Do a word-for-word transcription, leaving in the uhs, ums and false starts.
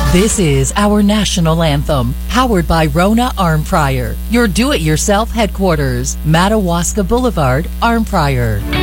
This is our national anthem, powered by Rona Arm Fryer, your do-it-yourself headquarters, Madawaska Boulevard, Arm Fryer.